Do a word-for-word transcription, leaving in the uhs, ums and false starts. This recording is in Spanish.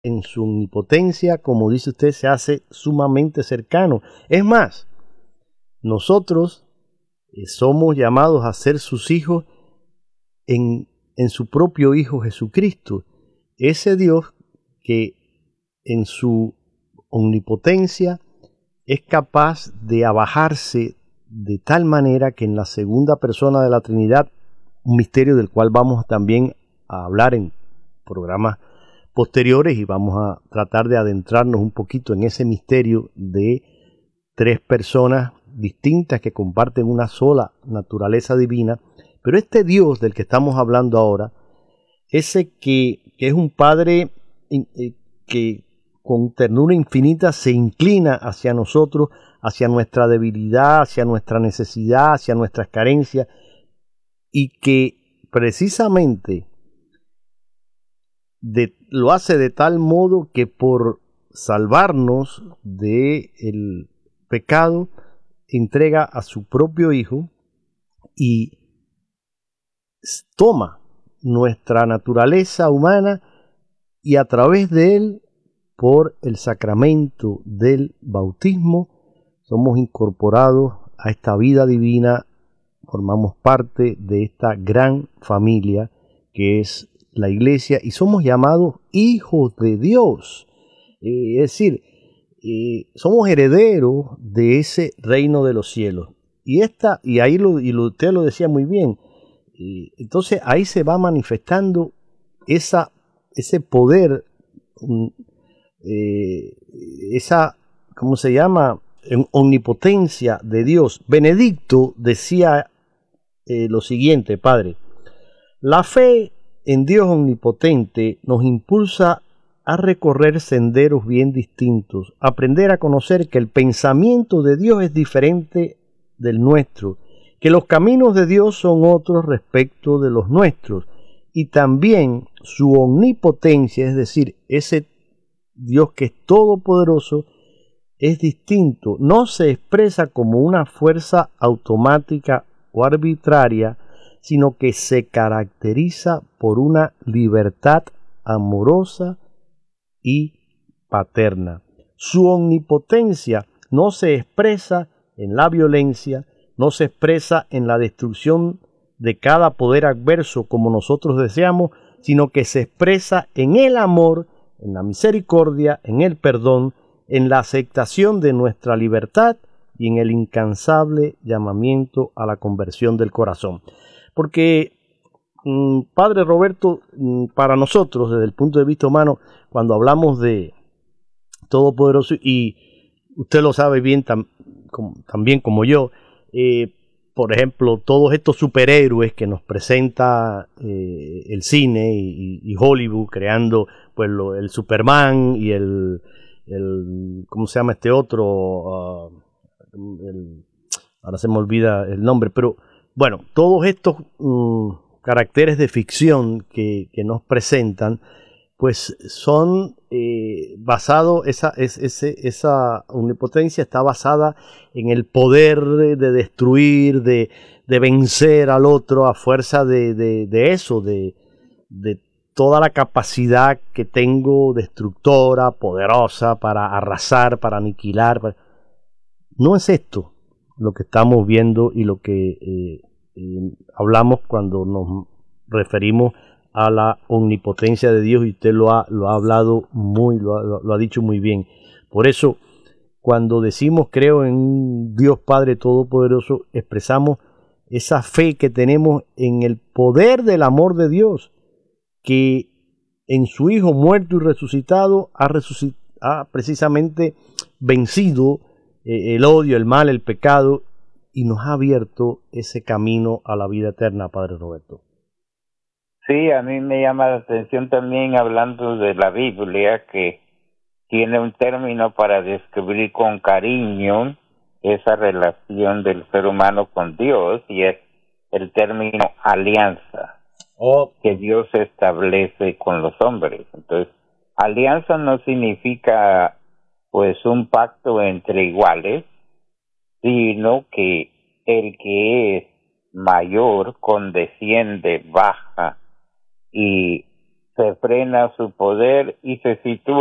en su omnipotencia, como dice usted, se hace sumamente cercano. Es más, nosotros eh, somos llamados a ser sus hijos en, en su propio Hijo Jesucristo. Ese Dios que en su omnipotencia es capaz de abajarse de tal manera que en la segunda persona de la Trinidad, un misterio del cual vamos también a hablar en programas posteriores y vamos a tratar de adentrarnos un poquito en ese misterio de tres personas distintas que comparten una sola naturaleza divina, pero este Dios del que estamos hablando ahora, ese que, que es un Padre eh, que con ternura infinita se inclina hacia nosotros, hacia nuestra debilidad, hacia nuestra necesidad, hacia nuestras carencias, y que precisamente de, lo hace de tal modo que por salvarnos del pecado, entrega a su propio Hijo y toma nuestra naturaleza humana y a través de él, por el sacramento del bautismo, somos incorporados a esta vida divina, formamos parte de esta gran familia que es la Iglesia y somos llamados hijos de Dios. Eh, es decir, eh, somos herederos de ese reino de los cielos. Y, esta, y ahí lo, y lo, usted lo decía muy bien, eh, entonces ahí se va manifestando esa, ese poder, um, eh, esa, ¿cómo se llama?, omnipotencia de Dios. Benedicto decía eh, lo siguiente, Padre: la fe en Dios omnipotente nos impulsa a recorrer senderos bien distintos, aprender a conocer que el pensamiento de Dios es diferente del nuestro, que los caminos de Dios son otros respecto de los nuestros, y también su omnipotencia, es decir, ese Dios que es todopoderoso, es distinto, no se expresa como una fuerza automática o arbitraria, sino que se caracteriza por una libertad amorosa y paterna. Su omnipotencia no se expresa en la violencia, no se expresa en la destrucción de cada poder adverso como nosotros deseamos, sino que se expresa en el amor, en la misericordia, en el perdón, en la aceptación de nuestra libertad y en el incansable llamamiento a la conversión del corazón. Porque, mmm, Padre Roberto, mmm, para nosotros, desde el punto de vista humano, cuando hablamos de Todopoderoso, y usted lo sabe bien tam, como, también como yo, eh, por ejemplo, todos estos superhéroes que nos presenta eh, el cine y, y Hollywood, creando pues lo, el Superman y el, el, ¿cómo se llama este otro? Uh, el, ahora se me olvida el nombre, pero bueno, todos estos um, caracteres de ficción que, que nos presentan, pues son eh, basados, esa, es, ese, esa omnipotencia está basada en el poder de, de destruir, de, de vencer al otro a fuerza de, de, de eso, de, de toda la capacidad que tengo destructora, poderosa, para arrasar, para aniquilar. Para... No es esto lo que estamos viendo y lo que eh, eh, hablamos cuando nos referimos a la omnipotencia de Dios, y usted lo ha, lo ha hablado muy, lo ha, lo ha dicho muy bien. Por eso, cuando decimos creo en un Dios Padre Todopoderoso, expresamos esa fe que tenemos en el poder del amor de Dios, que en su Hijo muerto y resucitado ha, resucit ha precisamente vencido eh, el odio, el mal, el pecado, y nos ha abierto ese camino a la vida eterna, Padre Roberto. Sí, a mí me llama la atención también, hablando de la Biblia, que tiene un término para describir con cariño esa relación del ser humano con Dios, y es el término alianza, oh. que Dios establece con los hombres. Entonces, alianza no significa pues un pacto entre iguales, sino que el que es mayor condesciende, baja y se frena su poder y se sitúa